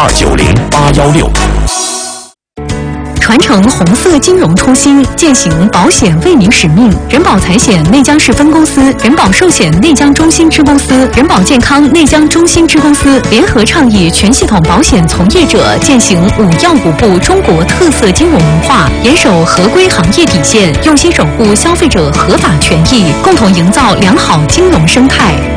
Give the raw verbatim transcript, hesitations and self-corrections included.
二九零八幺六。 传承红色金融初心，践行保险为民使命。人保财险内江市分公司、人保寿险内江中心支公司、人保健康内江中心支公司联合倡议全系统保险从业者践行五要五不中国特色金融文化，严守合规行业底线，用心守护消费者合法权益，共同营造良好金融生态。